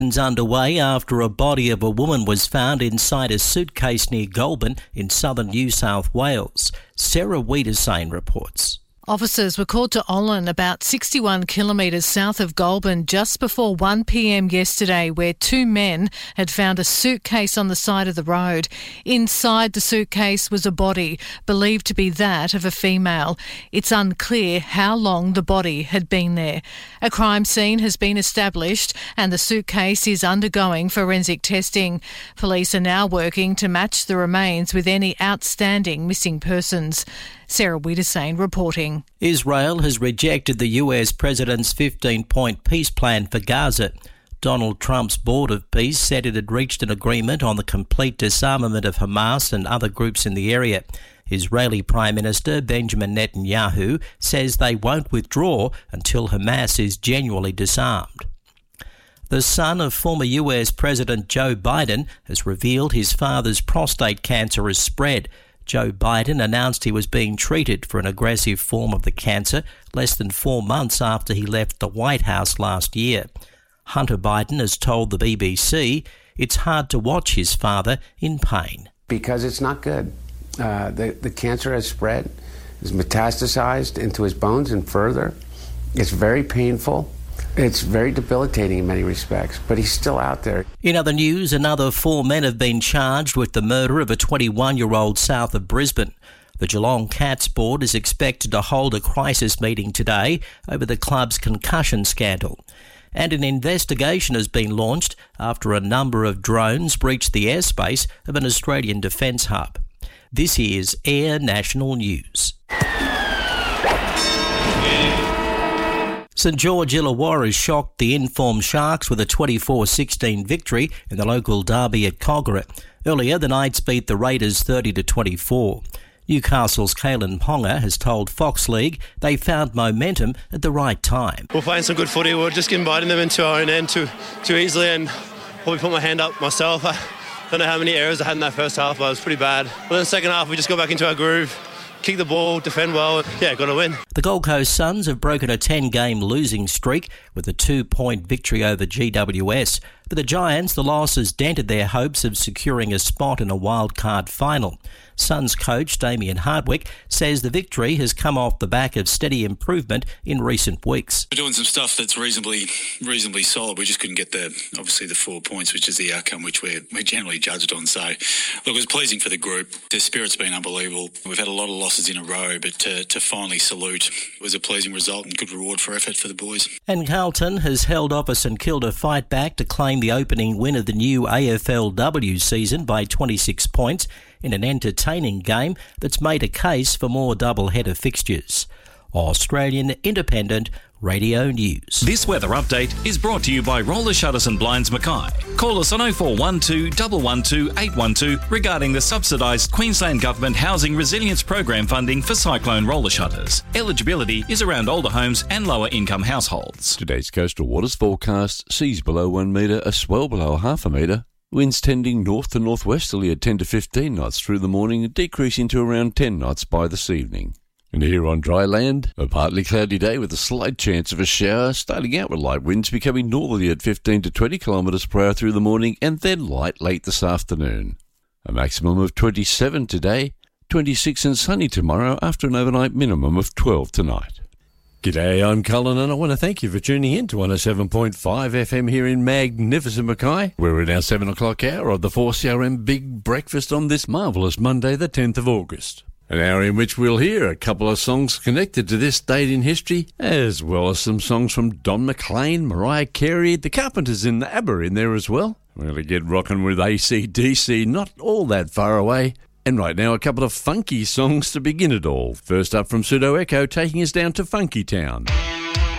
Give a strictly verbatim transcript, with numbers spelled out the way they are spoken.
Underway after a body of a woman was found inside a suitcase near Goulburn in southern New South Wales. Sarah Wiedersane reports. Officers were called to Olin, about sixty-one kilometres south of Goulburn, just before one p m yesterday, where two men had found a suitcase on the side of the road. Inside the suitcase was a body, believed to be that of a female. It's unclear how long the body had been there. A crime scene has been established and the suitcase is undergoing forensic testing. Police are now working to match the remains with any outstanding missing persons. Sarah Wiedersane reporting. Israel has rejected the U S president's fifteen-point peace plan for Gaza. Donald Trump's Board of Peace said it had reached an agreement on the complete disarmament of Hamas and other groups in the area. Israeli Prime Minister Benjamin Netanyahu says they won't withdraw until Hamas is genuinely disarmed. The son of former U S President Joe Biden has revealed his father's prostate cancer has spread. Joe Biden announced he was being treated for an aggressive form of the cancer less than four months after he left the White House last year. Hunter Biden has told the B B C it's hard to watch his father in pain. Because it's not good. Uh, the, the cancer has spread, has metastasized into his bones and further. It's very painful. It's very debilitating in many respects, but he's still out there. In other news, another four men have been charged with the murder of a twenty-one-year-old south of Brisbane. The Geelong Cats board is expected to hold a crisis meeting today over the club's concussion scandal. And an investigation has been launched after a number of drones breached the airspace of an Australian defence hub. This is Air National News. St George Illawarra shocked the informed Sharks with a twenty-four sixteen victory in the local derby at Kogarah. Earlier, the Knights beat the Raiders thirty to twenty-four. Newcastle's Kalen Ponga has told Fox League they found momentum at the right time. We're playing some good footy. We're just inviting them into our own end too, too easily, and probably put my hand up myself. I don't know how many errors I had in that first half, but it was pretty bad. But in the second half, we just got back into our groove. Kick the ball, defend well, yeah, got to win. The Gold Coast Suns have broken a ten-game losing streak with a two-point victory over G W S. For the Giants, the loss has dented their hopes of securing a spot in a wildcard final. Suns coach Damien Hardwick says the victory has come off the back of steady improvement in recent weeks. We're doing some stuff that's reasonably reasonably solid. We just couldn't get the obviously the four points, which is the outcome which we're, we're generally judged on. So, look, it was pleasing for the group. The spirit's been unbelievable. We've had a lot of losses in a row, but to, to finally salute was a pleasing result and good reward for effort for the boys. And Carlton has held off a St Kilda fight back to claim the opening win of the new A F L W season by twenty-six points in an entertaining game that's made a case for more double-header fixtures. Australian Independent Radio News. This weather update is brought to you by Roller Shutters and Blinds Mackay. Call us on oh four one two, one one two, eight one two regarding the subsidised Queensland Government Housing Resilience Program funding for cyclone roller shutters. Eligibility is around older homes and lower income households. Today's coastal waters forecast: seas below one metre, a swell below half a metre. Winds tending north to northwesterly at ten to fifteen knots through the morning, decreasing to around ten knots by this evening. And here on dry land, a partly cloudy day with a slight chance of a shower, starting out with light winds becoming northerly at fifteen to twenty kilometres per hour through the morning and then light late this afternoon. A maximum of twenty-seven today, twenty-six and sunny tomorrow after an overnight minimum of twelve tonight. G'day, I'm Cullen and I want to thank you for tuning in to one oh seven point five F M here in magnificent Mackay. We're in our seven o'clock hour of the four C R M Big Breakfast on this marvellous Monday the tenth of August. An hour in which we'll hear a couple of songs connected to this date in history, as well as some songs from Don McLean, Mariah Carey, the Carpenters and the ABBA in there as well. We're going to get rocking with A C D C, not all that far away. And right now, a couple of funky songs to begin it all. First up from Pseudo Echo, taking us down to Funky Town.